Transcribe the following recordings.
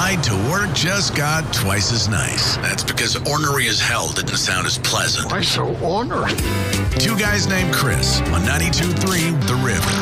ride to work just got twice as nice. That's because ornery as hell didn't sound as pleasant. Why so ornery? Two guys named Chris on 92.3 The River.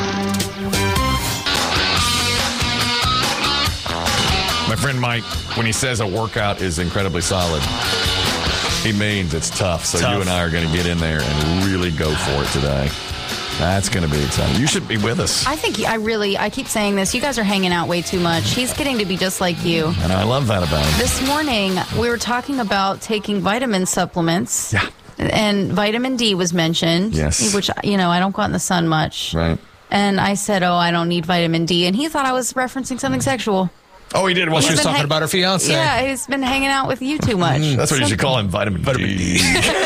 My friend Mike, when he says a workout is incredibly solid, he means it's tough. So you and I are going to get in there and really go for it today. That's going to be exciting. You should be with us. I think I keep saying this. You guys are hanging out way too much. He's getting to be just like you. And I love that about him. This morning, we were talking about taking vitamin supplements. Yeah. And vitamin D was mentioned. Yes. Which, I don't go out in the sun much. Right. And I said, I don't need vitamin D. And he thought I was referencing something sexual. Oh, he did. Well, she was talking about her fiance. Yeah, he's been hanging out with you too much. That's what you should call him, vitamin D.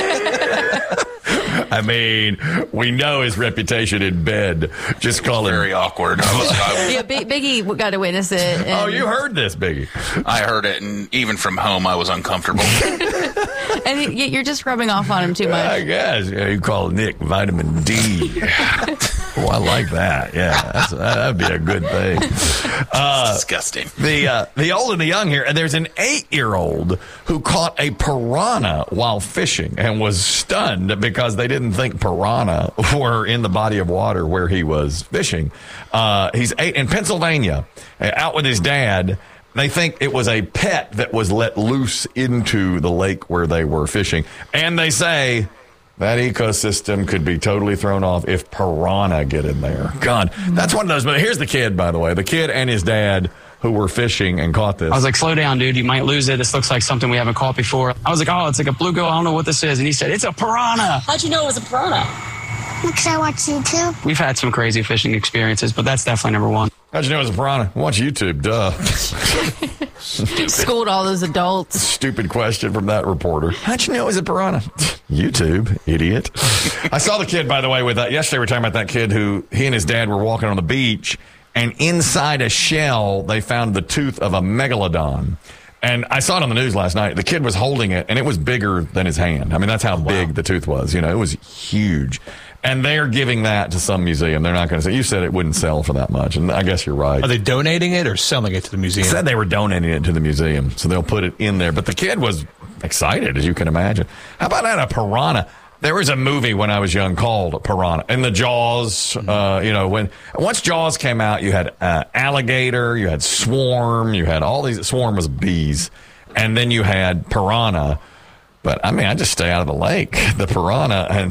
I mean, we know his reputation in bed. Just call him. Very awkward. Yeah, Biggie got to witness it. Oh, you heard this, Biggie. I heard it, and even from home, I was uncomfortable. And you're just rubbing off on him too much. I guess. Yeah, you call Nick vitamin D. Oh, I like that. Yeah, that'd be a good thing. Disgusting. The old and the young here. And there's an 8-year-old who caught a piranha while fishing and was stunned because they didn't think piranha were in the body of water where he was fishing. He's 8 in Pennsylvania, out with his dad. They think it was a pet that was let loose into the lake where they were fishing. And they say that ecosystem could be totally thrown off if piranha get in there. God, that's one of those. But here's the kid, by the way. The kid and his dad who were fishing and caught this. I was like, slow down, dude. You might lose it. This looks like something we haven't caught before. I was like, oh, it's like a bluegill. I don't know what this is. And he said, it's a piranha. How'd you know it was a piranha? Because I watch YouTube. We've had some crazy fishing experiences, but that's definitely number one. How'd you know it was a piranha? Watch YouTube, duh. Schooled all those adults. Stupid question from that reporter. How'd you know it was a piranha? YouTube, idiot. I saw the kid, by the way, with that. Yesterday we were talking about that kid who, he and his dad were walking on the beach, and inside a shell, they found the tooth of a megalodon. And I saw it on the news last night. The kid was holding it, and it was bigger than his hand. I mean, that's how big the tooth was. It was huge. And they're giving that to some museum. They're not going to say, you said it wouldn't sell for that much. And I guess you're right. Are they donating it or selling it to the museum? They said they were donating it to the museum, so they'll put it in there. But the kid was excited, as you can imagine. How about that, a piranha? There was a movie when I was young called Piranha. And the Jaws, once Jaws came out, you had alligator, you had Swarm, you had all these. Swarm was bees. And then you had Piranha. But, I mean, I just stay out of the lake, the piranha, and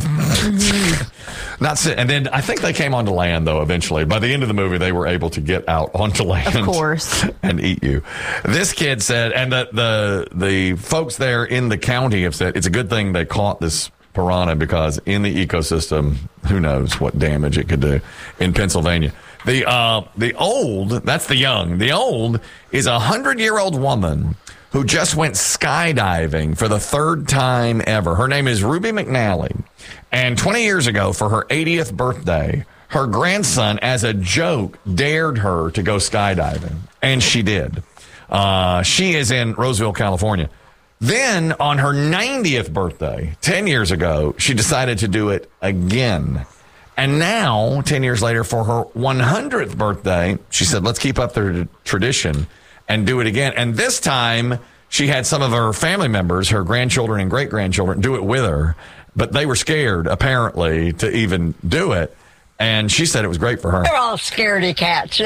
not sit. And then I think they came onto land, though, eventually. By the end of the movie, they were able to get out onto land. Of course. And eat you. This kid said, and the folks there in the county have said, it's a good thing they caught this piranha because in the ecosystem, who knows what damage it could do in Pennsylvania. The old, that's the young. The old is a 100-year-old woman who just went skydiving for the 3rd time ever. Her name is Ruby McNally. And 20 years ago, for her 80th birthday, her grandson, as a joke, dared her to go skydiving. And she did. She is in Roseville, California. Then, on her 90th birthday, 10 years ago, she decided to do it again. And now, 10 years later, for her 100th birthday, she said, let's keep up the tradition and do it again. And this time, she had some of her family members, her grandchildren and great-grandchildren, do it with her. But they were scared, apparently, to even do it. And she said it was great for her. They're all scaredy cats.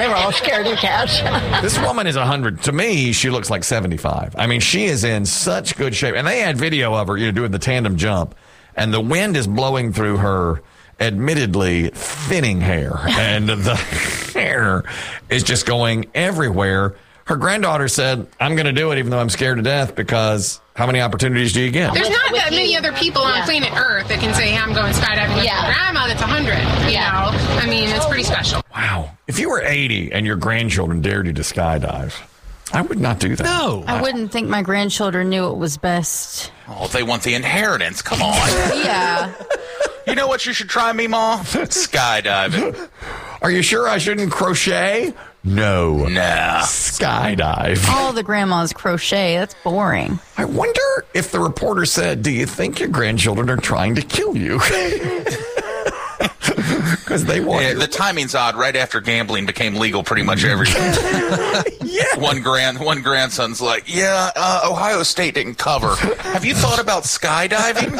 This woman is 100. To me, she looks like 75. I mean, she is in such good shape. And they had video of her, doing the tandem jump. And the wind is blowing through her admittedly thinning hair. And the hair is just going everywhere. Her granddaughter said, I'm going to do it even though I'm scared to death because how many opportunities do you get? There's not that many other people on planet Earth that can say, hey, I'm going skydiving with my grandma that's 100. You know? I mean, it's pretty special. Wow. If you were 80 and your grandchildren dared you to skydive, I would not do that. No. I wouldn't think my grandchildren knew it was best. Oh, they want the inheritance. Come on. Yeah. You know what you should try, Meemaw? Skydiving. Are you sure I shouldn't crochet? No. Nah. Skydive. All the grandmas crochet. That's boring. I wonder if the reporter said, do you think your grandchildren are trying to kill you? Because they want the timing's odd. Right after gambling became legal pretty much everywhere. Yes. One grandson's like, yeah, Ohio State didn't cover. Have you thought about skydiving?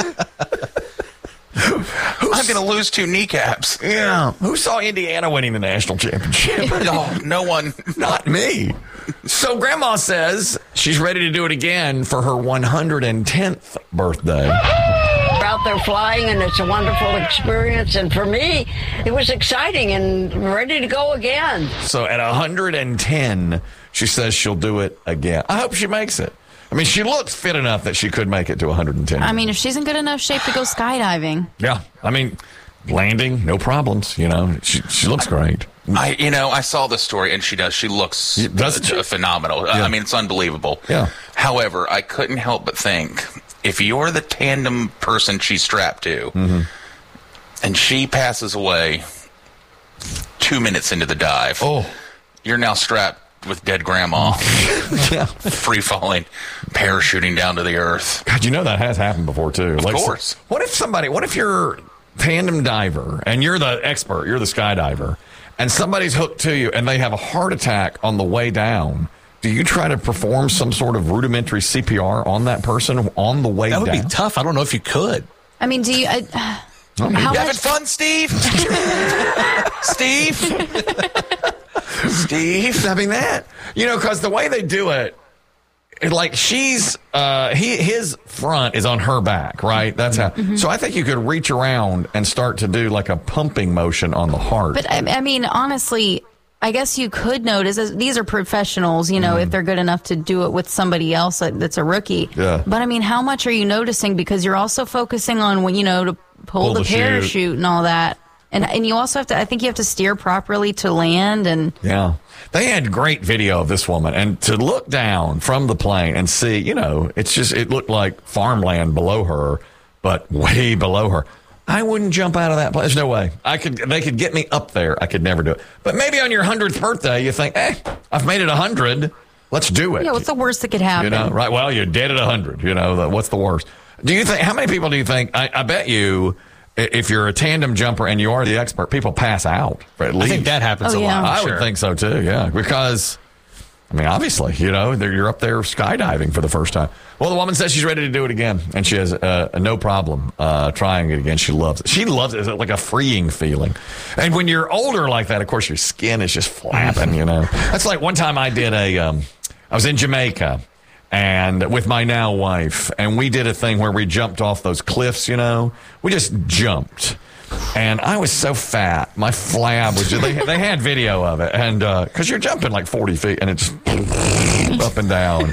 I'm going to lose 2 kneecaps. Yeah. Who saw Indiana winning the national championship? No one. Not me. So Grandma says she's ready to do it again for her 110th birthday. We're out there flying, and it's a wonderful experience. And for me, it was exciting and ready to go again. So at 110, she says she'll do it again. I hope she makes it. I mean, she looks fit enough that she could make it to 110. I mean, if she's in good enough shape to go skydiving. Yeah. I mean, landing, no problems. You know, she looks great. I saw the story, and she does. She looks phenomenal. Yeah. I mean, it's unbelievable. Yeah. However, I couldn't help but think, if you're the tandem person she's strapped to, and she passes away 2 minutes into the dive, you're now strapped with dead grandma. Yeah. Free falling, parachuting down to the earth. God, you know that has happened before, too. Of course. What if you're a tandem diver and you're the expert, you're the skydiver, and somebody's hooked to you and they have a heart attack on the way down? Do you try to perform some sort of rudimentary CPR on that person on the way down? That would be tough. I don't know if you could. I mean, do you... You having fun, Steve? Steve? I mean, that, because the way they do it, like his front is on her back, right? That's how. So I think you could reach around and start to do like a pumping motion on the heart. But I mean, honestly, I guess you could notice these are professionals, if they're good enough to do it with somebody else that's a rookie. Yeah. But I mean, how much are you noticing? Because you're also focusing on when, to pull the parachute and all that. And you also have to, I think you have to steer properly to land. And yeah, they had great video of this woman, and to look down from the plane and see, it looked like farmland below her, but way below her. I wouldn't jump out of that plane. There's no way. They could get me up there. I could never do it. But maybe on your 100th birthday, you think, I've made it 100. Let's do it. Yeah, what's the worst that could happen? Right? Well, you're dead at 100. What's the worst? Do you think? How many people do you think? I bet you, if you're a tandem jumper and you are the expert, people pass out. At least. I think that happens a lot. I would think so too. Yeah, because I mean, obviously, you're up there skydiving for the first time. Well, the woman says she's ready to do it again, and she has no problem trying it again. She loves it. She loves it. It's like a freeing feeling. And when you're older like that, of course, your skin is just flapping. That's like one time I did I was in Jamaica. And with my now wife, and we did a thing where we jumped off those cliffs, we just jumped. And I was so fat, my flab was just, they had video of it. And, cause you're jumping like 40 feet and it's up and down.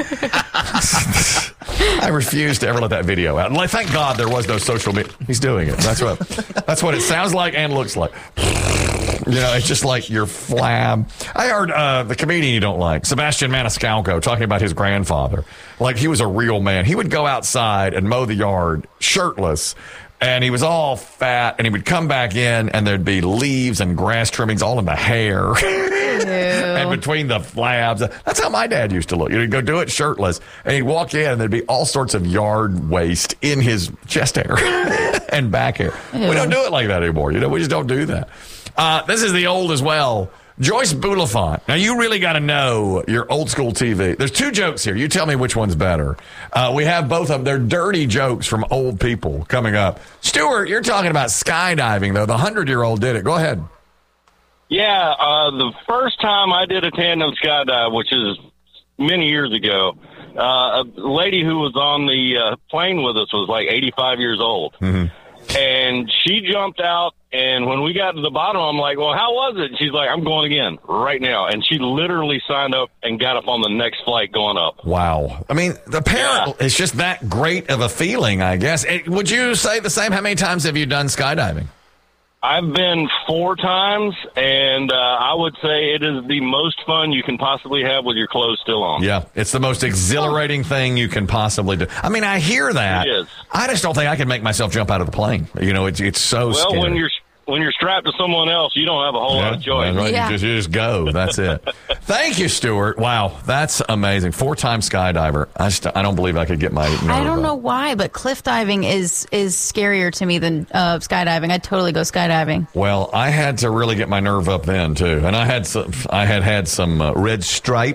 I refuse to ever let that video out. And thank God there was no social media. He's doing it. That's what it sounds like and looks like. It's just like your flab. I heard the comedian you don't like, Sebastian Maniscalco, talking about his grandfather. Like he was a real man. He would go outside and mow the yard shirtless, and he was all fat, and he would come back in, and there'd be leaves and grass trimmings all in the hair and between the flabs. That's how my dad used to look. He'd go do it shirtless, and he'd walk in, and there'd be all sorts of yard waste in his chest hair and back hair. Ew. We don't do it like that anymore. We just don't do that. This is the old as well. Joyce Bulifant. Now, you really got to know your old school TV. There's 2 jokes here. You tell me which one's better. We have both of them. They're dirty jokes from old people coming up. Stuart, you're talking about skydiving, though. The 100-year-old did it. Go ahead. Yeah, the first time I did a tandem skydive, which is many years ago, a lady who was on the plane with us was like 85 years old. Mm-hmm. And she jumped out, and when we got to the bottom, I'm like, well, how was it? She's like, I'm going again right now. And she literally signed up and got up on the next flight going up. Wow. I mean, it's just that great of a feeling, I guess. Would you say the same? How many times have you done skydiving? I've been 4 times, and I would say it is the most fun you can possibly have with your clothes still on. Yeah, it's the most exhilarating thing you can possibly do. I mean, I hear that. It is. I just don't think I can make myself jump out of the plane. It's so scary. Well, when you're strapped to someone else, you don't have a whole lot of choice. Right. Yeah. You just go. That's it. Thank you, Stuart. Wow, that's amazing. 4-time skydiver. I don't believe I could get my nerve I don't up. know why, but cliff diving is scarier to me than skydiving. I'd totally go skydiving. Well, I had to really get my nerve up then too, and I had some red stripe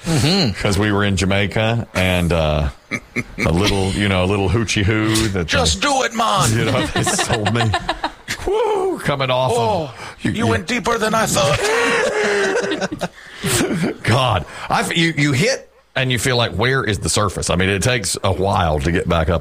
because we were in Jamaica and a little hoochie hoo that just do it, man. They sold me. Woo, coming off. Oh, you went deeper than I thought. God, you hit and you feel like, where is the surface? I mean, it takes a while to get back up